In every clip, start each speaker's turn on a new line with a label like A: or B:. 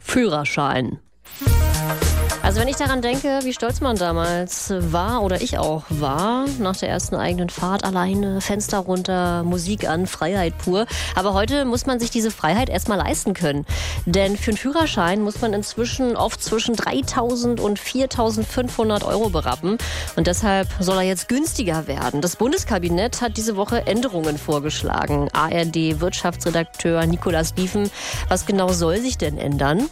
A: Führerschein. Also wenn ich daran denke, wie stolz man damals war oder ich auch war, nach der ersten eigenen Fahrt alleine, Fenster runter, Musik an, Freiheit pur. Aber heute muss man sich diese Freiheit erstmal leisten können. Denn für einen Führerschein muss man inzwischen oft zwischen 3.000 und 4.500 Euro berappen. Und deshalb soll er jetzt günstiger werden. Das Bundeskabinett hat diese Woche Änderungen vorgeschlagen. ARD-Wirtschaftsredakteur Nikolaus Diefen, was genau soll sich denn ändern?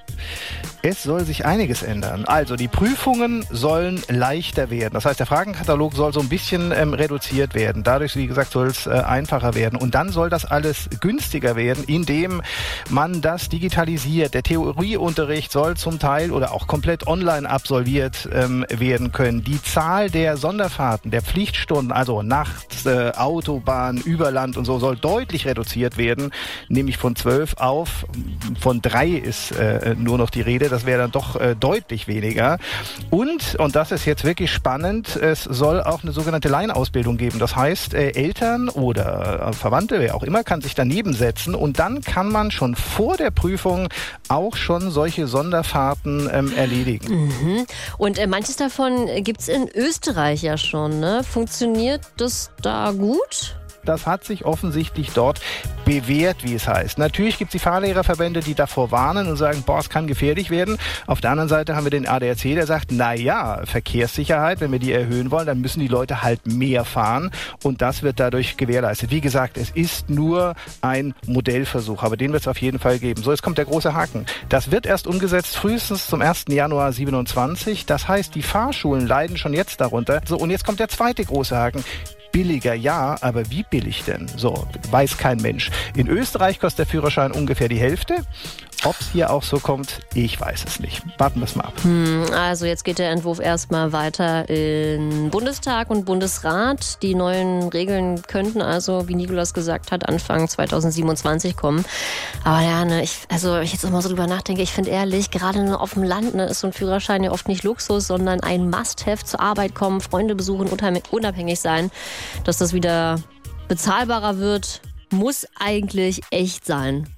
B: Es soll sich einiges ändern. Also die Prüfungen sollen leichter werden. Das heißt, der Fragenkatalog soll so ein bisschen reduziert werden. Dadurch, wie gesagt, soll es einfacher werden. Und dann soll das alles günstiger werden, indem man das digitalisiert. Der Theorieunterricht soll zum Teil oder auch komplett online absolviert werden können. Die Zahl der Sonderfahrten, der Pflichtstunden, also nachts, Autobahn, über Land und so, soll deutlich reduziert werden. Nämlich von 12 auf, von 3 ist nur noch die Rede. Das wäre dann doch deutlich weniger. Und das ist jetzt wirklich spannend, es soll auch eine sogenannte Laienausbildung geben. Das heißt, Eltern oder Verwandte, wer auch immer, kann sich daneben setzen und dann kann man schon vor der Prüfung auch schon solche Sonderfahrten erledigen.
A: Mhm. Und manches davon gibt es in Österreich ja schon, ne? Funktioniert das da gut?
B: Das hat sich offensichtlich dort bewährt, wie es heißt. Natürlich gibt es die Fahrlehrerverbände, die davor warnen und sagen, es kann gefährlich werden. Auf der anderen Seite haben wir den ADAC, der sagt, Verkehrssicherheit, wenn wir die erhöhen wollen, dann müssen die Leute halt mehr fahren und das wird dadurch gewährleistet. Wie gesagt, es ist nur ein Modellversuch, aber den wird es auf jeden Fall geben. So, jetzt kommt der große Haken. Das wird erst umgesetzt frühestens zum 1. Januar 27. Das heißt, die Fahrschulen leiden schon jetzt darunter. So, und jetzt kommt der zweite große Haken. Billiger ja, aber wie billig denn? So, weiß kein Mensch. In Österreich kostet der Führerschein ungefähr die Hälfte. Ob es hier auch so kommt, ich weiß es nicht. Warten wir es mal ab.
A: Also jetzt geht der Entwurf erstmal weiter in Bundestag und Bundesrat. Die neuen Regeln könnten also, wie Nikolaus gesagt hat, Anfang 2027 kommen. Aber ja, ich jetzt immer so drüber nachdenke, ich finde ehrlich, gerade auf dem Land ist so ein Führerschein ja oft nicht Luxus, sondern ein Must-have, zur Arbeit kommen, Freunde besuchen, unabhängig sein. Dass das wieder bezahlbarer wird, muss eigentlich echt sein.